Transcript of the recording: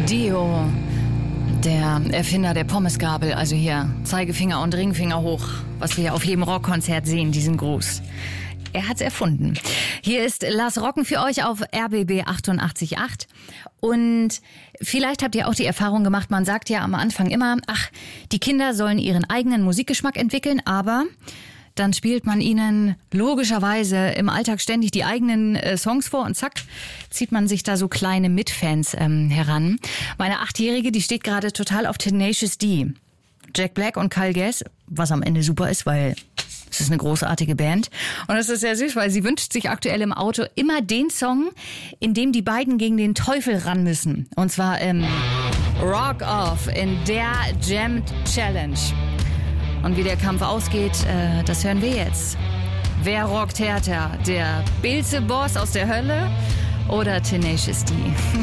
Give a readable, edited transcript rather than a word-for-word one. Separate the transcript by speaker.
Speaker 1: Dio, der Erfinder der Pommesgabel, also hier Zeigefinger und Ringfinger hoch, was wir auf jedem Rockkonzert sehen, diesen Gruß. Er hat's erfunden. Hier ist Lass Rocken für euch auf RBB 88.8. Und vielleicht habt ihr auch die Erfahrung gemacht, man sagt ja am Anfang immer, die Kinder sollen ihren eigenen Musikgeschmack entwickeln, aber dann spielt man ihnen logischerweise im Alltag ständig die eigenen Songs vor und zack, zieht man sich da so kleine Mitfans heran. Meine 8-Jährige, die steht gerade total auf Tenacious D. Jack Black und Kyle Gass, was am Ende super ist, weil es ist eine großartige Band. Und es ist sehr süß, weil sie wünscht sich aktuell im Auto immer den Song, in dem die beiden gegen den Teufel ran müssen. Und zwar Rock Off in der Jam Challenge. Und wie der Kampf ausgeht, das hören wir jetzt. Wer rockt härter? Der Bilze-Boss aus der Hölle oder Tenacious D?